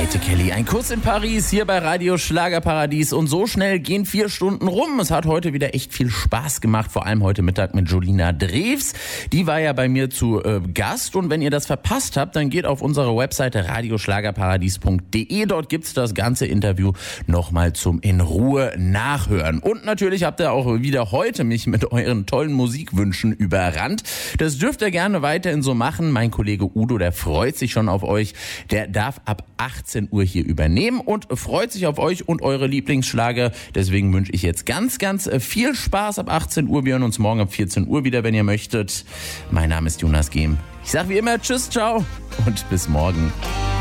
Maite Kelly. Ein Kuss in Paris hier bei Radio Schlagerparadies. Und so schnell gehen 4 Stunden rum. Es hat heute wieder echt viel Spaß gemacht. Vor allem heute Mittag mit Julina Drews. Die war ja bei mir zu Gast. Und wenn ihr das verpasst habt, dann geht auf unsere Webseite radioschlagerparadies.de. Dort gibt's das ganze Interview nochmal zum in Ruhe nachhören. Und natürlich habt ihr auch wieder heute mich mit euren tollen Musikwünschen überrannt. Das dürft ihr gerne weiterhin so machen. Mein Kollege Udo, der freut sich schon auf euch. Der darf ab 18 Uhr hier übernehmen und freut sich auf euch und eure Lieblingsschlager. Deswegen wünsche ich jetzt ganz, ganz viel Spaß ab 18 Uhr. Wir hören uns morgen ab 14 Uhr wieder, wenn ihr möchtet. Mein Name ist Jonas Gehm. Ich sage wie immer Tschüss, ciao und bis morgen.